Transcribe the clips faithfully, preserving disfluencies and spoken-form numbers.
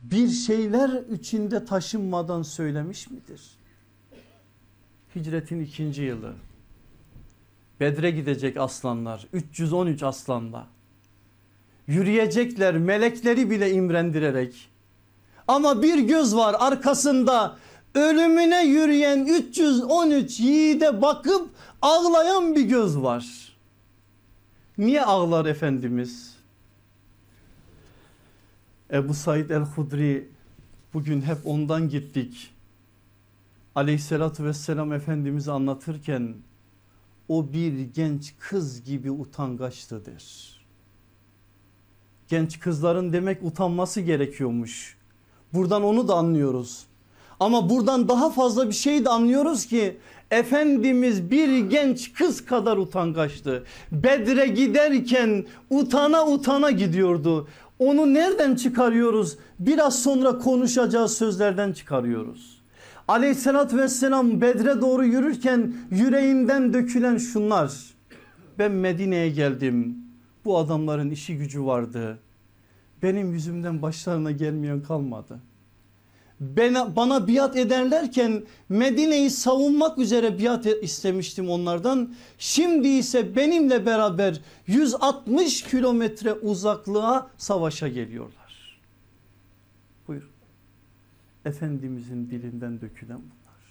bir şeyler içinde taşınmadan söylemiş midir? Hicretin ikinci yılı. Bedre gidecek aslanlar, üç yüz on üç aslanla. Yürüyecekler melekleri bile imrendirerek. Ama bir göz var arkasında, ölümüne yürüyen üç yüz on üç yiğide bakıp ağlayan bir göz var. Niye ağlar Efendimiz? Ebu Said el-Hudri, bugün hep ondan gittik. Aleyhissalatü vesselam Efendimiz'i anlatırken o bir genç kız gibi utangaçtı der. Genç kızların demek utanması gerekiyormuş. Buradan onu da anlıyoruz. Ama buradan daha fazla bir şey de anlıyoruz ki Efendimiz bir genç kız kadar utangaçtı. Bedre giderken utana utana gidiyordu. Onu nereden çıkarıyoruz? Biraz sonra konuşacağı sözlerden çıkarıyoruz. Aleyhissalatü vesselam Bedre doğru yürürken yüreğinden dökülen şunlar. Ben Medine'ye geldim. Bu adamların işi gücü vardı. Benim yüzümden başlarına gelmeyen kalmadı. Ben, bana biat ederlerken Medine'yi savunmak üzere biat istemiştim onlardan. Şimdi ise benimle beraber yüz altmış kilometre uzaklığa savaşa geliyorlar. Buyurun. Efendimizin dilinden dökülen bunlar.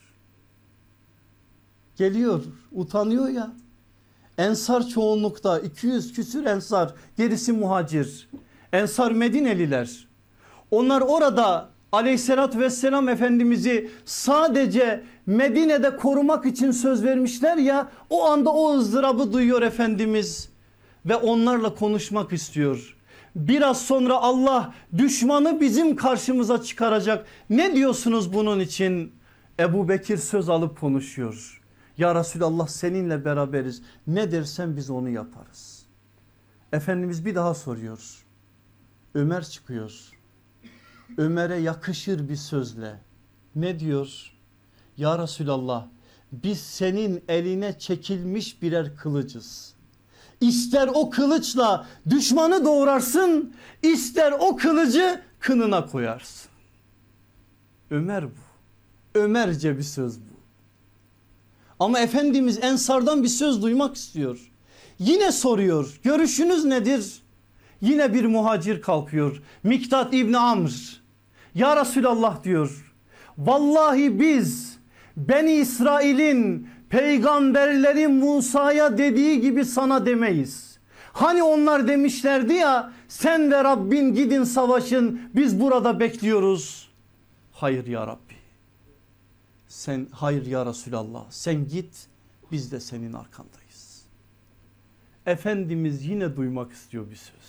Geliyor, utanıyor ya. Ensar çoğunlukta, iki yüz küsür ensar, gerisi muhacir. Ensar Medineliler. Onlar orada Aleyhissalatü vesselam Efendimiz'i sadece Medine'de korumak için söz vermişler ya, o anda o ızdırabı duyuyor Efendimiz ve onlarla konuşmak istiyor. Biraz sonra Allah düşmanı bizim karşımıza çıkaracak. Ne diyorsunuz bunun için? Ebu Bekir söz alıp konuşuyor. Ya Resulallah, seninle beraberiz. Ne dersen biz onu yaparız. Efendimiz bir daha soruyor. Ömer çıkıyor. Ömer'e yakışır bir sözle. Ne diyor? Ya Resulallah, biz senin eline çekilmiş birer kılıcız. İster o kılıçla düşmanı doğrarsın, ister o kılıcı kınına koyarsın. Ömer bu. Ömerce bir söz bu. Ama Efendimiz Ensar'dan bir söz duymak istiyor. Yine soruyor, görüşünüz nedir? Yine bir muhacir kalkıyor. Miktat İbni Amr. Ya Resulallah diyor. Vallahi biz Beni İsrail'in peygamberleri Musa'ya dediği gibi sana demeyiz. Hani onlar demişlerdi ya, sen ve Rabbin gidin savaşın, biz burada bekliyoruz. Hayır ya Rabbi. Sen, hayır ya Resulallah, sen git, biz de senin arkandayız. Efendimiz yine duymak istiyor bir söz.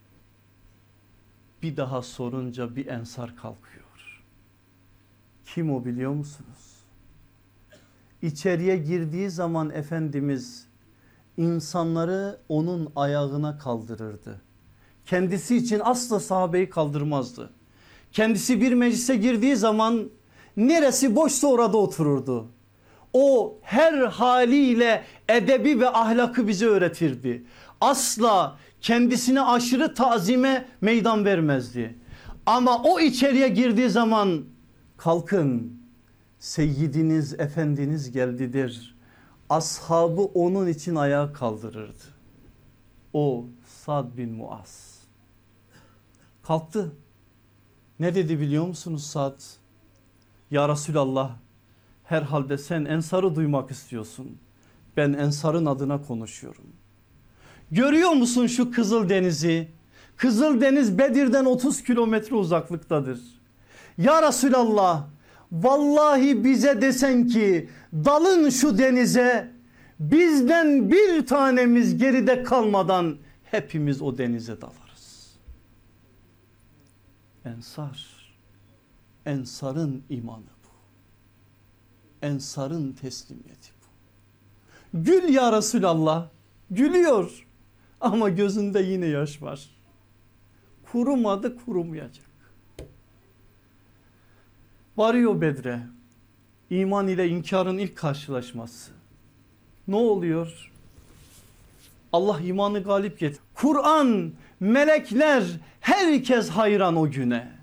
Bir daha sorunca bir ensar kalkıyor. Kim o biliyor musunuz? İçeriye girdiği zaman Efendimiz insanları onun ayağına kaldırırdı. Kendisi için asla sahabeyi kaldırmazdı. Kendisi bir meclise girdiği zaman neresi boşsa orada otururdu. O her haliyle edebi ve ahlakı bize öğretirdi. Asla kendisine aşırı tazime meydan vermezdi. Ama o içeriye girdiği zaman kalkın, seyyidiniz, efendiniz geldidir. Ashabı onun için ayağa kaldırırdı. O Sad bin Muaz. Kalktı. Ne dedi biliyor musunuz Sad? Ya Resulallah, herhalde sen Ensar'ı duymak istiyorsun. Ben Ensar'ın adına konuşuyorum. Görüyor musun şu Kızıldeniz'i? Kızıldeniz Bedir'den otuz kilometre uzaklıktadır. Ya Resulallah, vallahi bize desen ki dalın şu denize, bizden bir tanemiz geride kalmadan hepimiz o denize dalarız. Ensar, Ensar'ın imanı bu. Ensar'ın teslimiyeti bu. Gül ya Resulallah, gülüyor ama gözünde yine yaş var. Kurumadı, kurumayacak. Varıyor Bedre. İman ile inkarın ilk karşılaşması. Ne oluyor? Allah imanı galip getir. Kur'an, melekler, herkes hayran o güne.